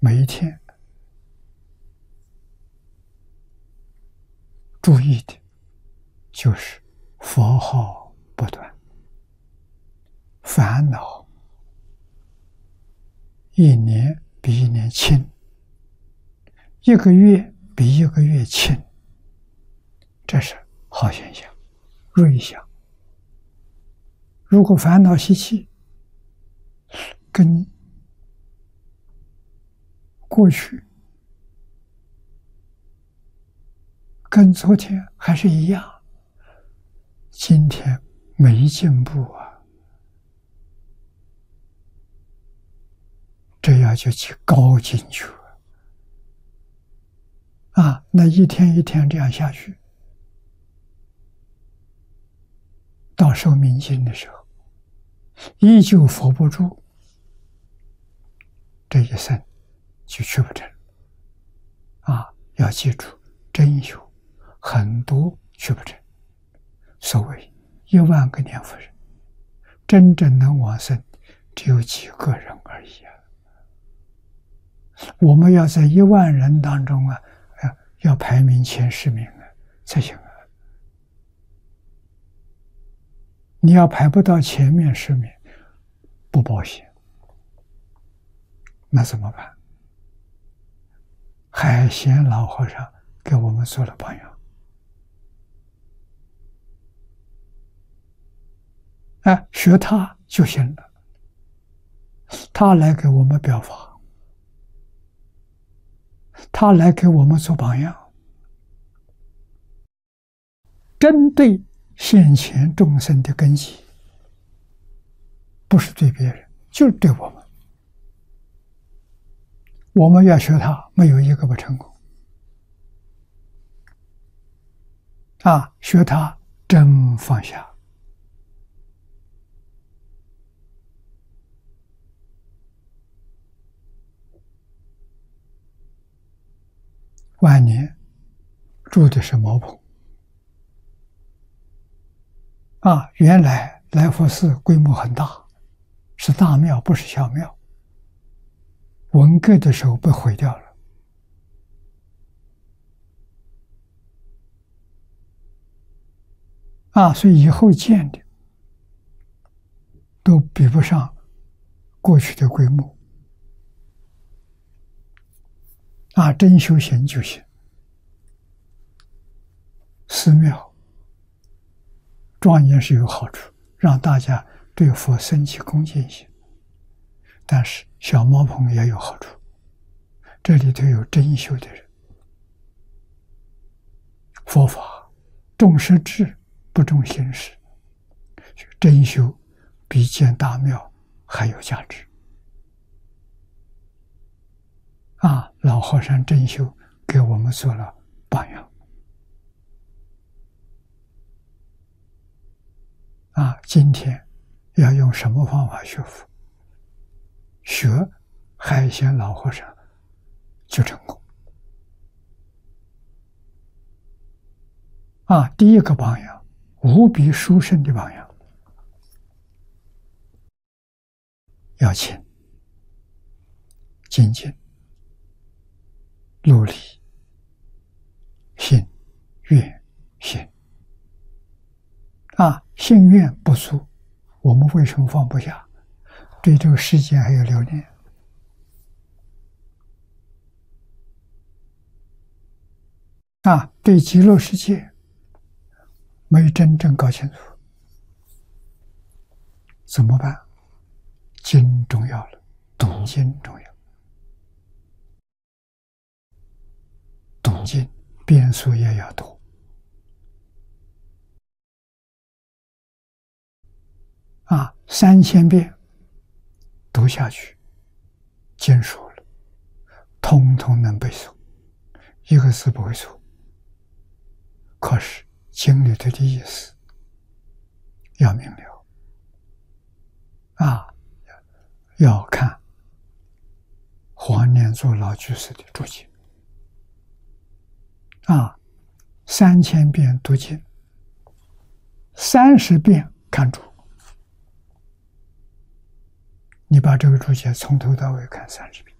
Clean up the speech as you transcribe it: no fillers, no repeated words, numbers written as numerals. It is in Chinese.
每一天注意的就是佛号不断，烦恼一年比一年轻，一个月比一个月轻，这是好现象，瑞象。如果烦恼习气跟过去、跟昨天还是一样，今天没进步啊，这样就去高进去了啊！那一天一天这样下去，到寿命尽的时候，依旧扶不住，这一生就去不成啊！要记住，真修很多去不成。所谓10000个念佛人，真正能往生只有几个人而已啊！我们要在10000人当中啊，要排名前10名啊才行啊！你要排不到前面10名，不保险，那怎么办？海贤老和尚给我们做了榜样。学他就行了，他来给我们表法，他来给我们做榜样，针对现前众生的根基，不是对别人，就是对我们。我们要学他，没有一个不成功。学他真放下。晚年住的是茅棚原来来佛寺规模很大，是大庙，不是小庙。文革的时候被毁掉了所以以后建的都比不上过去的规模真修行就行。寺庙庄严是有好处，让大家对佛升起恭敬心，但是小茅棚也有好处，这里头有真修的人。佛法重实质不重形式，真修比建大庙还有价值老和尚真修给我们做了榜样今天要用什么方法学佛？学海贤老和尚就成功第一个榜样，无比殊胜的榜样。要勤精进努力，信愿行信愿不足，我们为什么放不下？对这个世界还有留恋对极乐世界没真正搞清楚，怎么办？经重要了，读经重要，读经遍数也要多3000遍读下去，经熟了，通通能背诵，一个字不会错。可是经里头的意思要明了要看黄念祖老居士的注解3000遍读经，30遍看注。你把这个注解从头到尾看30遍，